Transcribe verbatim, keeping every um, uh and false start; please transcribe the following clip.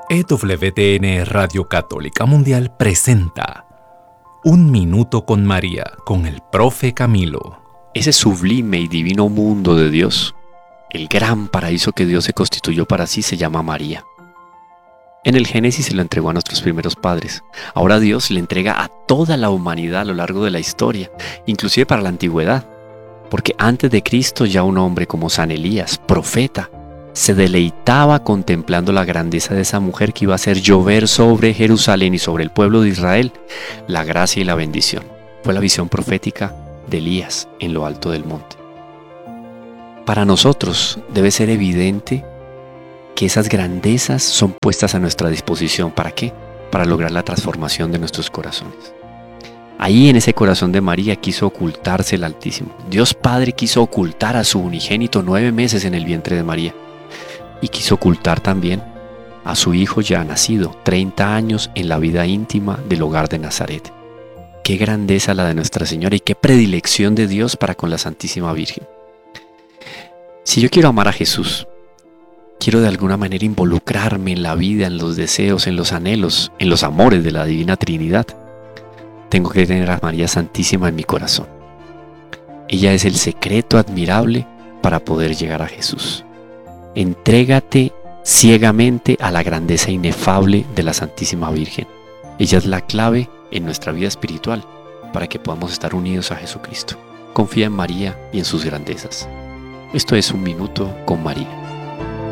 E W T N Radio Católica Mundial presenta Un Minuto con María, con el profe Camilo. Ese sublime y divino mundo de Dios, el gran paraíso que Dios se constituyó para sí, se llama María. En el Génesis se lo entregó a nuestros primeros padres. Ahora Dios le entrega a toda la humanidad a lo largo de la historia, inclusive para la antigüedad. Porque antes de Cristo ya un hombre como San Elías, profeta, se deleitaba contemplando la grandeza de esa mujer que iba a hacer llover sobre Jerusalén y sobre el pueblo de Israel la gracia y la bendición. Fue la visión profética de Elías en lo alto del monte. Para nosotros debe ser evidente que esas grandezas son puestas a nuestra disposición. ¿Para qué? Para lograr la transformación de nuestros corazones. Ahí en ese corazón de María quiso ocultarse el Altísimo. Dios Padre quiso ocultar a su unigénito nueve meses en el vientre de María. Y quiso ocultar también a su hijo ya nacido, treinta años en la vida íntima del hogar de Nazaret. Qué grandeza la de Nuestra Señora y qué predilección de Dios para con la Santísima Virgen. Si yo quiero amar a Jesús, quiero de alguna manera involucrarme en la vida, en los deseos, en los anhelos, en los amores de la Divina Trinidad, tengo que tener a María Santísima en mi corazón. Ella es el secreto admirable para poder llegar a Jesús. Entrégate ciegamente a la grandeza inefable de la Santísima Virgen. Ella es la clave en nuestra vida espiritual para que podamos estar unidos a Jesucristo. Confía en María y en sus grandezas. Esto es Un Minuto con María.